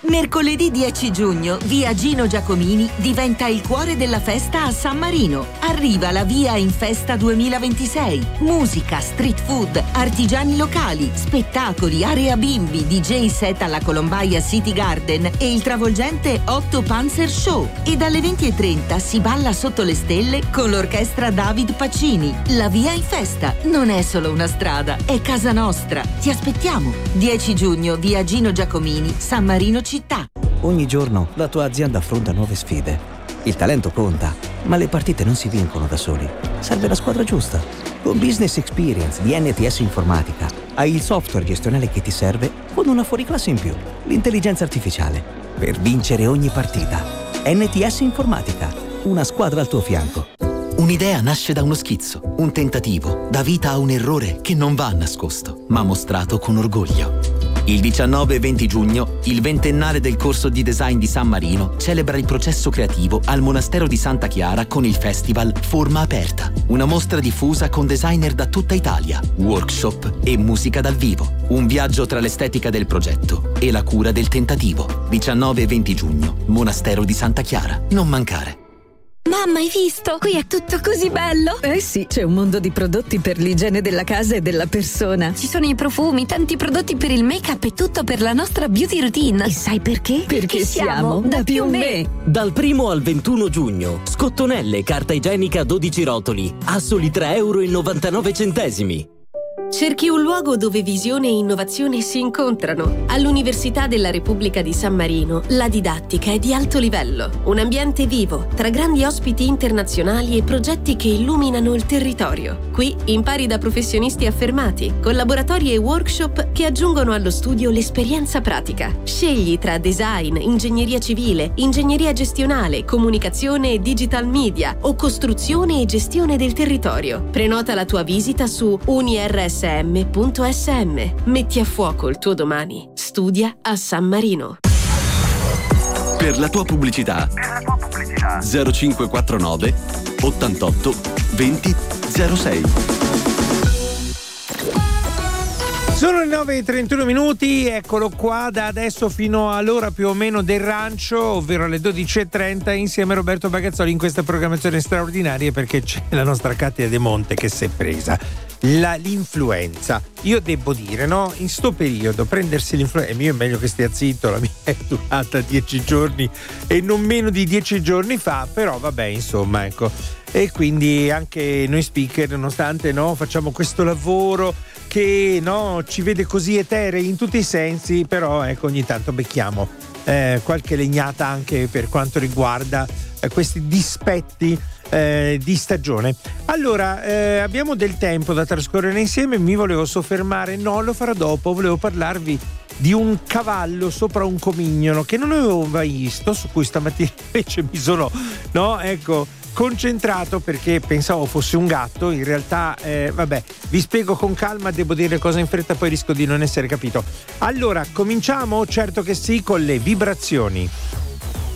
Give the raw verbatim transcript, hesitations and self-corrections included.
Mercoledì dieci giugno, via Gino Giacomini diventa il cuore della festa a San Marino. Arriva la Via in Festa duemilaventisei. Musica, street food, artigiani locali, spettacoli, area bimbi, D J set alla Colombaia City Garden e il travolgente Otto Panzer Show. E dalle venti e trenta si balla sotto le stelle con l'orchestra David Pacini. La Via in Festa non è solo una strada, è casa nostra. Ti aspettiamo. dieci giugno, via Gino Giacomini, San Marino città. Ogni giorno la tua azienda affronta nuove sfide. Il talento conta, ma le partite non si vincono da soli. Serve la squadra giusta. Con Business Experience di N T S Informatica hai il software gestionale che ti serve con una fuoriclasse in più, l'intelligenza artificiale, per vincere ogni partita. N T S Informatica, una squadra al tuo fianco. Un'idea nasce da uno schizzo, un tentativo dà vita a un errore che non va nascosto, ma mostrato con orgoglio. Il diciannove e venti giugno, il ventennale del corso di design di San Marino celebra il processo creativo al Monastero di Santa Chiara con il festival Forma Aperta, una mostra diffusa con designer da tutta Italia, workshop e musica dal vivo. Un viaggio tra l'estetica del progetto e la cura del tentativo. diciannove e venti giugno, Monastero di Santa Chiara. Non mancare. Mamma, hai visto? Qui è tutto così bello! Eh sì, c'è un mondo di prodotti per l'igiene della casa e della persona. Ci sono i profumi, tanti prodotti per il make-up e tutto per la nostra beauty routine. E sai perché? Perché, Perché siamo da Più Me. Dal primo al ventuno giugno, Scottonelle carta igienica dodici rotoli a soli tre euro e novantanove centesimi. Cerchi un luogo dove visione e innovazione si incontrano. All'Università della Repubblica di San Marino la didattica è di alto livello. Un ambiente vivo, tra grandi ospiti internazionali e progetti che illuminano il territorio. Qui impari da professionisti affermati, con laboratori e workshop che aggiungono allo studio l'esperienza pratica. Scegli tra design, ingegneria civile, ingegneria gestionale, comunicazione e digital media o costruzione e gestione del territorio. Prenota la tua visita su unirs sm punto s m. Metti a fuoco il tuo domani. Studia a San Marino. Per la tua pubblicità, per la tua pubblicità. zero cinque quattro nove ottantotto venti zero sei. Sono le nove e trentuno minuti, eccolo qua da adesso fino all'ora più o meno del rancio, ovvero alle dodici e trenta, insieme a Roberto Bagazzoli in questa programmazione straordinaria, perché c'è la nostra Katia De Monte che si è presa la, l'influenza. Io devo dire, no, in sto periodo prendersi l'influenza, io è meglio che stia zitto, la mia è durata dieci giorni e non meno di dieci giorni fa, però vabbè, insomma, ecco. E quindi anche noi speaker, nonostante no, facciamo questo lavoro che no, ci vede così eterei in tutti i sensi, però ecco, ogni tanto becchiamo eh, qualche legnata anche per quanto riguarda eh, questi dispetti eh, di stagione. Allora, eh, abbiamo del tempo da trascorrere insieme, mi volevo soffermare, no, lo farò dopo, volevo parlarvi di un cavallo sopra un comignolo che non avevo mai visto, su cui stamattina invece mi sono, no, ecco, concentrato perché pensavo fosse un gatto, in realtà eh, vabbè, vi spiego con calma, devo dire le cose in fretta, poi rischio di non essere capito. Allora, cominciamo? Certo che sì, con le vibrazioni.